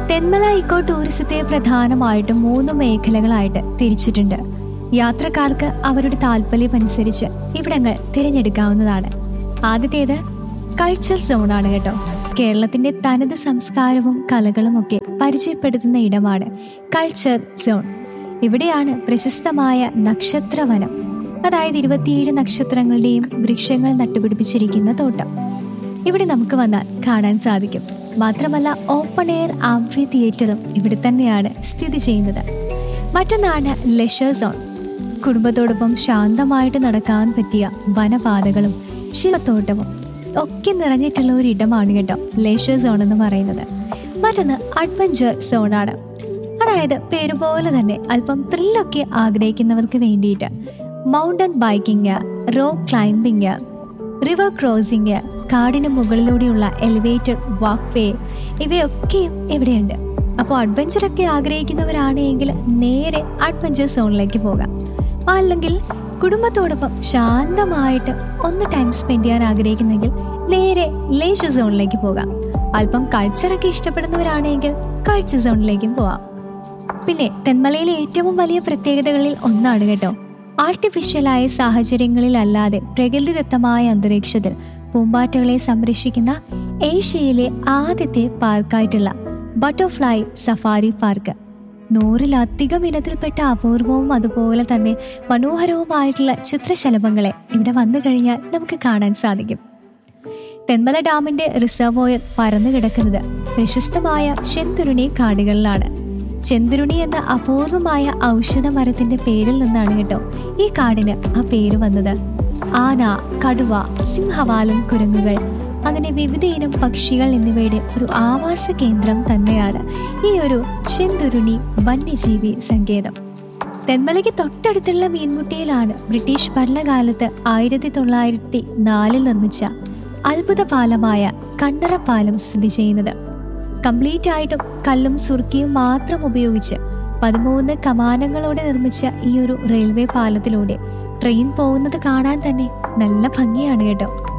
Thenmala eco ടൂറിസത്തെ പ്രധാനമായിട്ടും 3 മേഖലകളായിട്ട് തിരിച്ചിട്ടുണ്ട്. യാത്രക്കാർക്ക് അവരുടെ താല്പര്യമനുസരിച്ച് ഇവിടങ്ങൾ തിരഞ്ഞെടുക്കാവുന്നതാണ്. ആദ്യത്തേത് കൾച്ചർ സോണാണ് കേട്ടോ. കേരളത്തിന്റെ തനത് സംസ്കാരവും കലകളും ഒക്കെ പരിചയപ്പെടുത്തുന്ന ഇടമാണ് കൾച്ചർ സോൺ. ഇവിടെയാണ് പ്രശസ്തമായ നക്ഷത്രവനം, അതായത് 27 നക്ഷത്രങ്ങളുടെയും വൃക്ഷങ്ങൾ നട്ടുപിടിപ്പിച്ചിരിക്കുന്ന തോട്ടം. ഇവിടെ നമുക്ക് വന്നാൽ കാണാൻ സാധിക്കും. മാത്രമല്ല, ഓപ്പൺ എയർ ആംഫി തിയേറ്ററും ഇവിടെ തന്നെയാണ് സ്ഥിതി ചെയ്യുന്നത്. മറ്റൊന്നാണ് ലെഷർ സോൺ. കുടുംബത്തോടൊപ്പം ശാന്തമായിട്ട് നടക്കാൻ പറ്റിയ വനപാതകളും ശിവത്തോട്ടവും ഒക്കെ നിറഞ്ഞിട്ടുള്ള ഒരു ഇടമാണ് കേട്ടോ ലെഷർ സോൺ എന്ന് പറയുന്നത്. മറ്റൊന്ന് അഡ്വഞ്ചർ സോണാണ്. അതായത് പേരുപോലെ തന്നെ അല്പം ത്രില്ലൊക്കെ ആഗ്രഹിക്കുന്നവർക്ക് വേണ്ടിയിട്ട് mountain biking, rock climbing, river crossing, കാടിന് മുകളിലൂടെയുള്ള എലിവേറ്റഡ് വാക്ക് വേ ഇവയൊക്കെയും ഇവിടെയുണ്ട്. അപ്പോൾ അഡ്വഞ്ചറൊക്കെ ആഗ്രഹിക്കുന്നവരാണെങ്കിൽ നേരെ അഡ്വഞ്ചർ സോണിലേക്ക് പോകാം. അല്ലെങ്കിൽ കുടുംബത്തോടൊപ്പം ശാന്തമായിട്ട് ഒന്ന് ടൈം സ്പെൻഡ് ചെയ്യാൻ ആഗ്രഹിക്കുന്നെങ്കിൽ നേരെ ലേഷർ സോണിലേക്ക് പോകാം. അല്പം കൾച്ചറൊക്കെ ഇഷ്ടപ്പെടുന്നവരാണെങ്കിൽ കൾച്ചർ സോണിലേക്കും പോവാം. പിന്നെ തെന്മലയിലെ ഏറ്റവും വലിയ പ്രത്യേകതകളിൽ ഒന്നാണ് കേട്ടോ, ആർട്ടിഫിഷ്യലായ സാഹചര്യങ്ങളിലല്ലാതെ പ്രകൃതിദത്തമായ അന്തരീക്ഷത്തിൽ പൂമ്പാറ്റകളെ സംരക്ഷിക്കുന്ന ഏഷ്യയിലെ ആദ്യത്തെ പാർക്കായിട്ടുള്ള ബട്ടർഫ്ലൈ സഫാരി പാർക്ക്. 100-ലധികം ഇനത്തിൽപ്പെട്ട അപൂർവവും അതുപോലെ തന്നെ മനോഹരവുമായിട്ടുള്ള ചിത്രശലഭങ്ങളെ ഇവിടെ വന്നു കഴിഞ്ഞാൽ നമുക്ക് കാണാൻ സാധിക്കും. തെന്മല ഡാമിന്റെ റിസർവോയർ പരന്നു കിടക്കുന്നത് പ്രശസ്തമായ ചെന്തുരുണി കാടുകളിലാണ്. ചെന്തുരുണി എന്ന അപൂർവമായ ഔഷധ മരത്തിന്റെ പേരിൽ നിന്നാണ് കേട്ടോ ഈ കാടിന് ആ പേര് വന്നത്. ആന, കടുവ, സിംഹവാലൻ, കുരങ്ങുകൾ അങ്ങനെ വിവിധ ഇനം പക്ഷികൾ എന്നിവയുടെ ഒരു ആവാസ കേന്ദ്രം തന്നെയാണ് ഈ ഒരു ചെന്തുരുണി വന്യജീവി സങ്കേതം. തെന്മലയ്ക്ക് തൊട്ടടുത്തുള്ള മീൻമുട്ടിയിലാണ് ബ്രിട്ടീഷ് ഭരണകാലത്ത് 1904 നിർമ്മിച്ച അത്ഭുത പാലമായ കണ്ണറ പാലം സ്ഥിതി ചെയ്യുന്നത്. കംപ്ലീറ്റ് ആയിട്ടും കല്ലും സുർക്കിയും മാത്രം ഉപയോഗിച്ച് 13 കമാനങ്ങളോടെ നിർമ്മിച്ച ഈ ഒരു റെയിൽവേ പാലത്തിലൂടെ ട്രെയിൻ പോകുന്നത് കാണാൻ തന്നെ നല്ല ഭംഗിയാണ് കേട്ടോ.